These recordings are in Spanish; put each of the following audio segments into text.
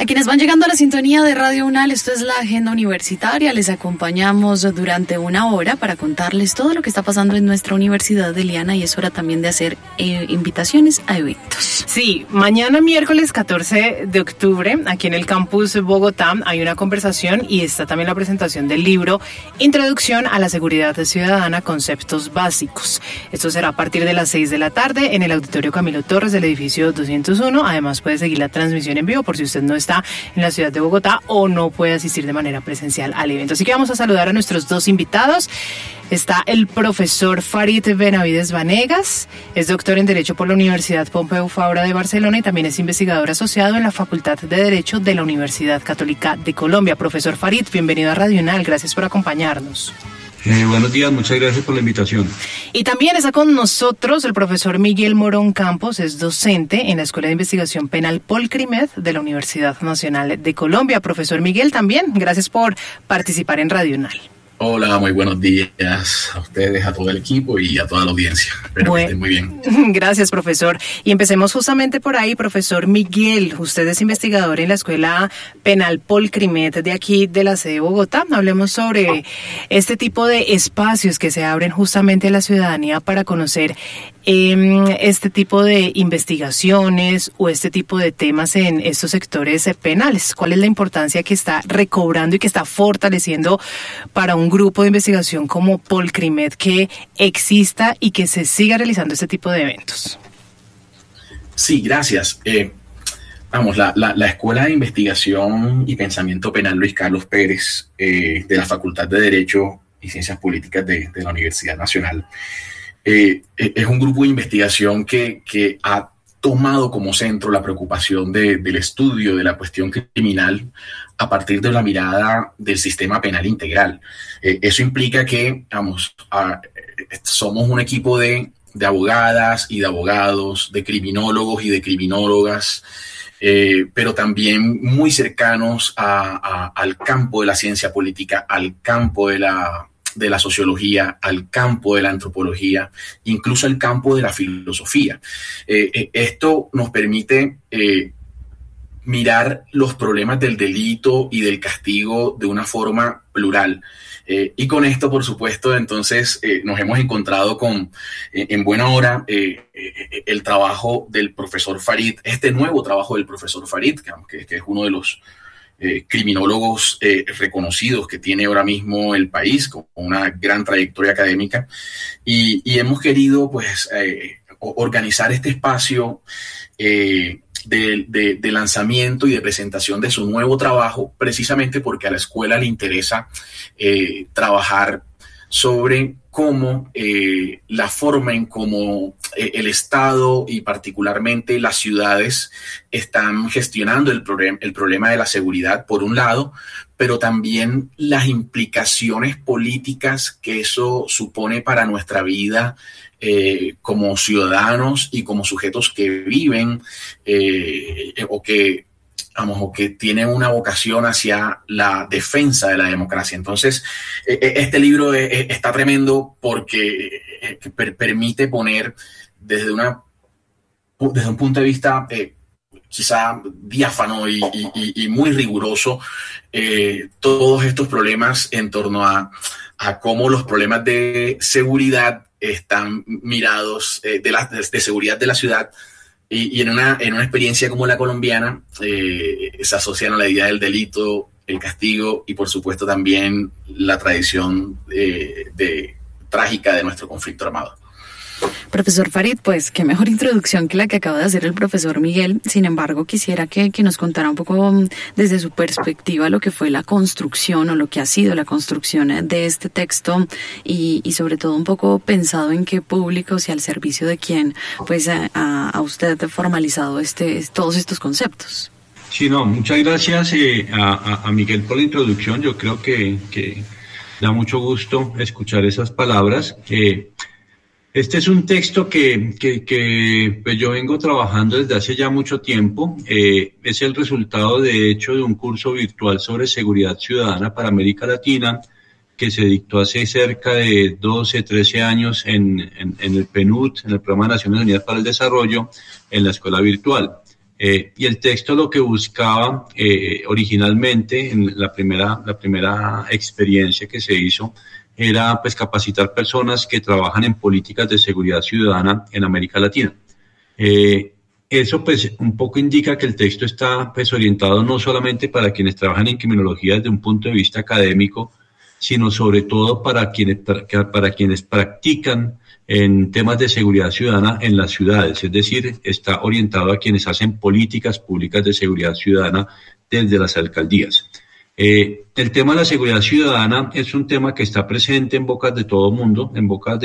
quienes van llegando a la sintonía de Radio UNAL, esto es la Agenda Universitaria. Les acompañamos durante una hora para contarles todo lo que está pasando en nuestra universidad de Liana, y es hora también de hacer invitaciones a eventos. Sí, mañana miércoles 14 de octubre, aquí en el campus Bogotá, hay una conversación y está también la presentación del libro Introducción a la Seguridad Ciudadana, Conceptos Básicos. Esto será a partir de las 6 de la tarde en el Auditorio Camilo Torres del edificio 201. Además puede seguir la transmisión en vivo por si usted no está en la ciudad de Bogotá o no puede asistir de manera presencial al evento. Así que vamos a saludar a nuestros dos invitados. Está el profesor Farid Benavides Vanegas, es doctor en Derecho por la Universidad Pompeu Fabra de Barcelona y también es investigador asociado en la Facultad de Derecho de la Universidad Católica de Colombia. Profesor Farid, bienvenido a Radio UNAL, gracias por acompañarnos. Buenos días, muchas gracias por la invitación. Y también está con nosotros el profesor Miguel Morón Campos, es docente en la Escuela de Investigación Penal Polcrimed de la Universidad Nacional de Colombia. Profesor Miguel, también, gracias por participar en Radio UNAL. Hola, muy buenos días a ustedes, a todo el equipo y a toda la audiencia. Espero que estén muy bien. Gracias, profesor. Y empecemos justamente por ahí, profesor Miguel. Usted es investigador en la Escuela Penal Polcrimed de aquí, de la sede de Bogotá. Hablemos sobre este tipo de espacios que se abren justamente a la ciudadanía para conocer este tipo de investigaciones o este tipo de temas en estos sectores penales. ¿Cuál es la importancia que está recobrando y que está fortaleciendo para un grupo de investigación como Polcrimed que exista y que se siga realizando este tipo de eventos? Sí, gracias. La Escuela de Investigación y Pensamiento Penal Luis Carlos Pérez de la Facultad de Derecho y Ciencias Políticas de la Universidad Nacional es un grupo de investigación que ha tomado como centro la preocupación del estudio de la cuestión criminal a partir de la mirada del sistema penal integral. Eso implica que, somos un equipo de abogadas y de abogados, de criminólogos y de criminólogas, pero también muy cercanos al campo de la ciencia política, al campo de la sociología, al campo de la antropología, incluso al campo de la filosofía. Esto nos permite mirar los problemas del delito y del castigo de una forma plural. Y con esto, por supuesto, entonces nos hemos encontrado con, en buena hora, el trabajo del profesor Farid, este nuevo trabajo del profesor Farid, que es uno de los criminólogos reconocidos que tiene ahora mismo el país, con una gran trayectoria académica, y hemos querido pues organizar este espacio de lanzamiento y de presentación de su nuevo trabajo, precisamente porque a la escuela le interesa trabajar sobre cómo la forma en cómo el Estado y particularmente las ciudades están gestionando el problema de la seguridad, por un lado, pero también las implicaciones políticas que eso supone para nuestra vida como ciudadanos y como sujetos que viven o que tienen una vocación hacia la defensa de la democracia. Entonces, este libro está tremendo porque permite poner desde un punto de vista quizá diáfano y muy riguroso todos estos problemas en torno a cómo los problemas de seguridad están mirados, de seguridad de la ciudad, y en una experiencia como la colombiana se asocian a la idea del delito, el castigo y por supuesto también la tradición trágica de nuestro conflicto armado. Profesor Farid, pues qué mejor introducción que la que acaba de hacer el profesor Miguel. Sin embargo, quisiera que nos contara un poco desde su perspectiva lo que fue la construcción o lo que ha sido la construcción de este texto y sobre todo un poco pensado en qué público, si al servicio de quién, pues a usted formalizado todos estos conceptos. Sí, muchas gracias a Miguel por la introducción. Yo creo que da mucho gusto escuchar esas palabras. Este es un texto que pues yo vengo trabajando desde hace ya mucho tiempo. Es el resultado, de hecho, de un curso virtual sobre seguridad ciudadana para América Latina que se dictó hace cerca de 12, 13 años en el PNUD, en el Programa de Naciones Unidas para el Desarrollo, en la escuela virtual. Y el texto lo que buscaba originalmente, en la primera experiencia que se hizo, era pues capacitar personas que trabajan en políticas de seguridad ciudadana en América Latina. Eso pues un poco indica que el texto está pues orientado no solamente para quienes trabajan en criminología desde un punto de vista académico, sino sobre todo para quienes practican en temas de seguridad ciudadana en las ciudades, es decir, está orientado a quienes hacen políticas públicas de seguridad ciudadana desde las alcaldías. El tema de la seguridad ciudadana es un tema que está presente en bocas de todo el mundo, en bocas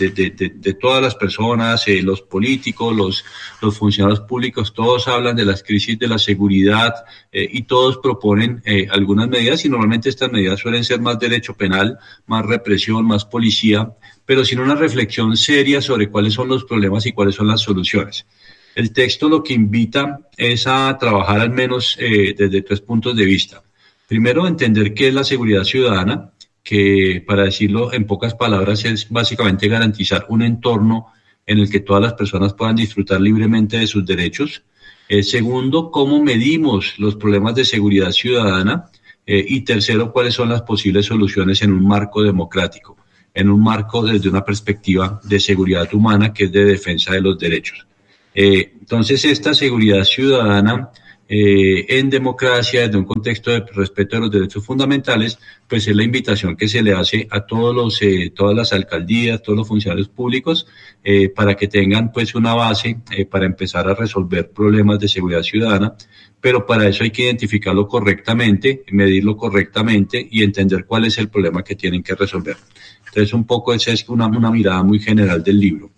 de todas las personas, los políticos, los funcionarios públicos, todos hablan de las crisis de la seguridad y todos proponen algunas medidas, y normalmente estas medidas suelen ser más derecho penal, más represión, más policía, pero sin una reflexión seria sobre cuáles son los problemas y cuáles son las soluciones. El texto lo que invita es a trabajar al menos desde 3 puntos de vista. Primero, entender qué es la seguridad ciudadana, que para decirlo en pocas palabras es básicamente garantizar un entorno en el que todas las personas puedan disfrutar libremente de sus derechos. Segundo, cómo medimos los problemas de seguridad ciudadana. Y tercero, cuáles son las posibles soluciones en un marco democrático, en un marco desde una perspectiva de seguridad humana, que es de defensa de los derechos. Entonces, esta seguridad ciudadana en democracia, desde un contexto de respeto de los derechos fundamentales, pues es la invitación que se le hace a todas las alcaldías, todos los funcionarios públicos, para que tengan pues una base para empezar a resolver problemas de seguridad ciudadana, pero para eso hay que identificarlo correctamente, medirlo correctamente y entender cuál es el problema que tienen que resolver. Entonces, un poco esa es una mirada muy general del libro.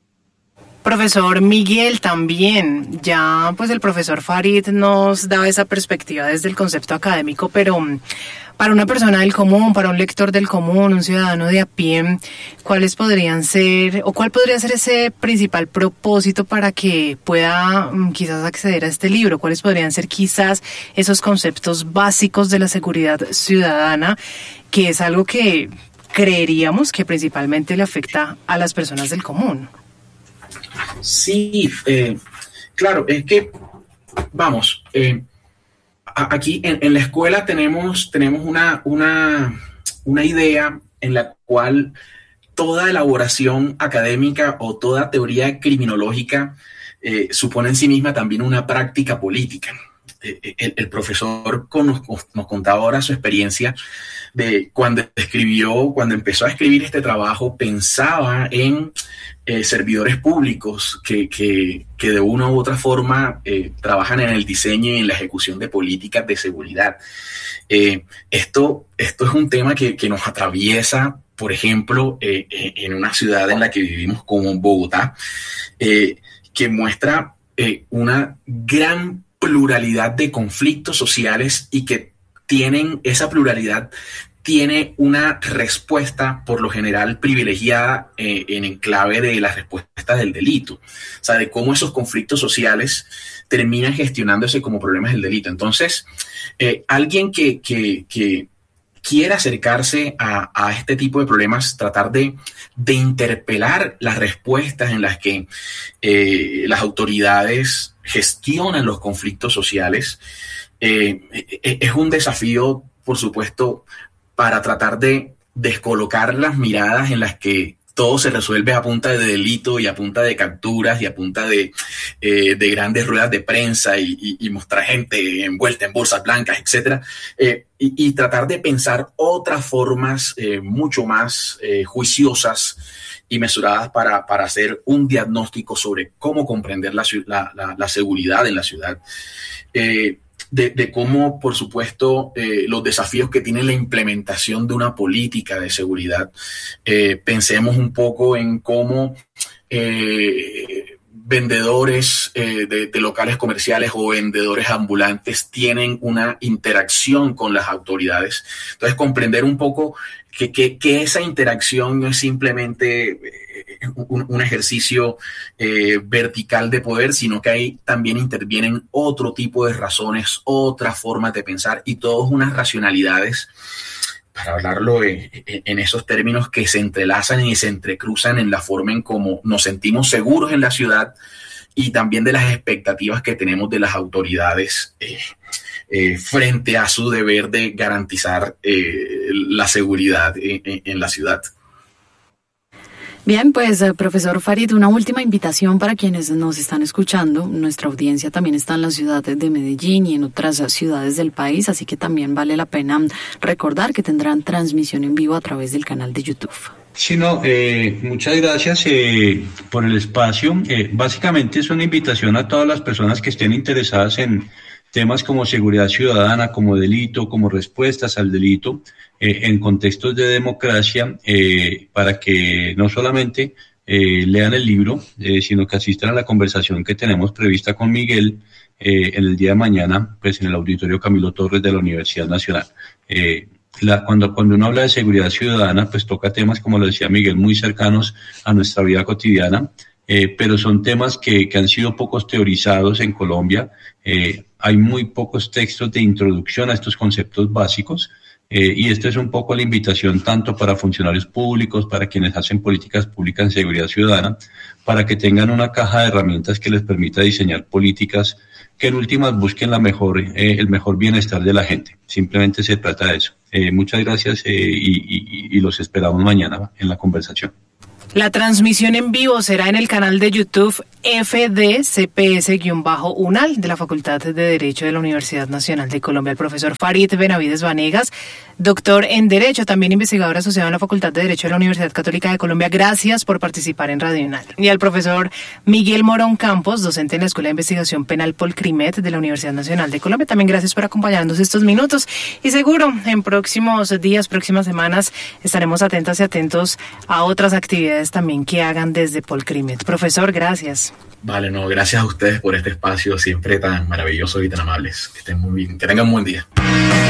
Profesor Miguel, también, ya pues el profesor Farid nos daba esa perspectiva desde el concepto académico, pero para una persona del común, para un lector del común, un ciudadano de a pie, ¿cuáles podrían ser, o cuál podría ser ese principal propósito para que pueda quizás acceder a este libro? ¿Cuáles podrían ser quizás esos conceptos básicos de la seguridad ciudadana, que es algo que creeríamos que principalmente le afecta a las personas del común? Sí, claro, es que, vamos, aquí en la escuela tenemos una idea en la cual toda elaboración académica o toda teoría criminológica supone en sí misma también una práctica política. El profesor nos contaba ahora su experiencia de cuando empezó a escribir este trabajo, pensaba en servidores públicos que de una u otra forma trabajan en el diseño y en la ejecución de políticas de seguridad. Esto es un tema que nos atraviesa, por ejemplo, en una ciudad en la que vivimos como Bogotá, que muestra una gran pluralidad de conflictos sociales y que esa pluralidad tiene una respuesta por lo general privilegiada en enclave de la respuesta del delito, o sea, de cómo esos conflictos sociales terminan gestionándose como problemas del delito. Entonces, alguien que quiera acercarse a este tipo de problemas, tratar de interpelar las respuestas en las que las autoridades gestionan los conflictos sociales, es un desafío, por supuesto, para tratar de descolocar las miradas en las que todo se resuelve a punta de delito y a punta de capturas y a punta de grandes ruedas de prensa y mostrar gente envuelta en bolsas blancas, etcétera, y tratar de pensar otras formas mucho más juiciosas y mesuradas para hacer un diagnóstico sobre cómo comprender la seguridad en la ciudad. De cómo, por supuesto, los desafíos que tiene la implementación de una política de seguridad. Pensemos un poco en cómo vendedores de locales comerciales o vendedores ambulantes tienen una interacción con las autoridades. Entonces, comprender un poco que esa interacción no es simplemente un ejercicio vertical de poder, sino que ahí también intervienen otro tipo de razones, otras formas de pensar y todas unas racionalidades, para hablarlo en esos términos, que se entrelazan y se entrecruzan en la forma en cómo nos sentimos seguros en la ciudad y también de las expectativas que tenemos de las autoridades frente a su deber de garantizar la seguridad en la ciudad. Bien, pues profesor Farid, una última invitación para quienes nos están escuchando. Nuestra audiencia también está en la ciudad de Medellín y en otras ciudades del país, así que también vale la pena recordar que tendrán transmisión en vivo a través del canal de YouTube. Sí, no, muchas gracias por el espacio. Básicamente es una invitación a todas las personas que estén interesadas en temas como seguridad ciudadana, como delito, como respuestas al delito, en contextos de democracia, para que no solamente lean el libro, sino que asistan a la conversación que tenemos prevista con Miguel en el día de mañana, pues en el Auditorio Camilo Torres de la Universidad Nacional. Cuando uno habla de seguridad ciudadana, pues toca temas, como lo decía Miguel, muy cercanos a nuestra vida cotidiana, pero son temas que han sido pocos teorizados en Colombia. Hay muy pocos textos de introducción a estos conceptos básicos, y esta es un poco la invitación tanto para funcionarios públicos, para quienes hacen políticas públicas en seguridad ciudadana, para que tengan una caja de herramientas que les permita diseñar políticas que en últimas busquen el mejor bienestar de la gente. Simplemente se trata de eso. Muchas gracias y los esperamos mañana en la conversación. La transmisión en vivo será en el canal de YouTube FDCPS-UNAL de la Facultad de Derecho de la Universidad Nacional de Colombia. El profesor Farid Benavides Vanegas, doctor en Derecho, también investigador asociado en la Facultad de Derecho de la Universidad Católica de Colombia. Gracias por participar en Radio UNAL. Y al profesor Miguel Morón Campos, docente en la Escuela de Investigación Penal Polcrimet de la Universidad Nacional de Colombia. También gracias por acompañarnos estos minutos. Y seguro en próximos días, próximas semanas, estaremos atentas y atentos a otras actividades también que hagan desde Polcrimet. Profesor, gracias. Vale, no, gracias a ustedes por este espacio siempre tan maravilloso y tan amables. Que estén muy bien, que tengan un buen día.